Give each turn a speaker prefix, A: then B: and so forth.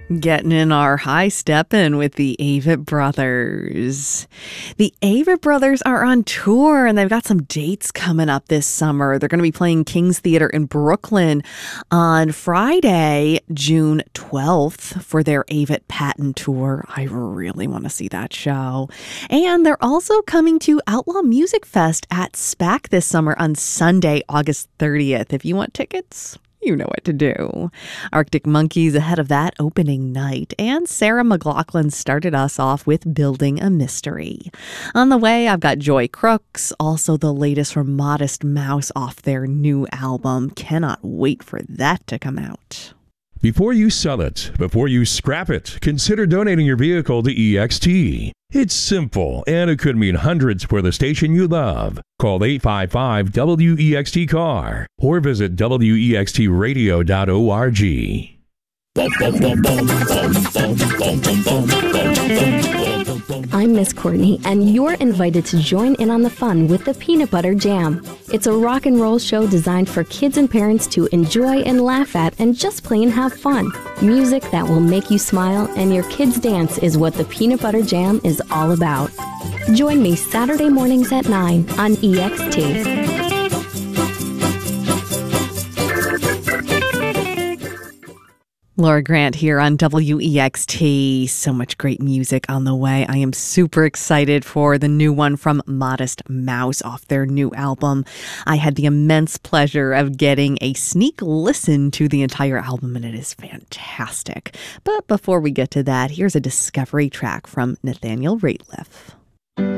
A: Getting in our high steppin' with the Avett Brothers. The Avett Brothers are on tour and they've got some dates coming up this summer. They're going to be playing King's Theater in Brooklyn on Friday, June 12th for their Avett Patent Tour. I really want to see that show. And they're also coming to Outlaw Music Fest at SPAC this summer on Sunday, August 30th. If you want tickets, you know what to do. Arctic Monkeys ahead of that opening night. And Sarah McLachlan started us off with Building a Mystery. On the way, I've got Joy Crooks, also the latest from Modest Mouse off their new album. Cannot wait for that to come out.
B: Before you sell it, before you scrap it, consider donating your vehicle to EXT. It's simple, and it could mean hundreds for the station you love. Call 855-WEXT-CAR or visit wextradio.org.
C: I'm Miss Courtney, and you're invited to join in on the fun with the Peanut Butter Jam. It's a rock and roll show designed for kids and parents to enjoy and laugh at and just plain have fun. Music that will make you smile and your kids dance is what the Peanut Butter Jam is all about. Join me Saturday mornings at 9 on EXT.
A: Laura Grant here on WEXT. So much great music on the way. I am super excited for the new one from Modest Mouse off their new album. I had the immense pleasure of getting a sneak listen to the entire album, and it is fantastic. But before we get to that, here's a discovery track from Nathaniel Rateliff.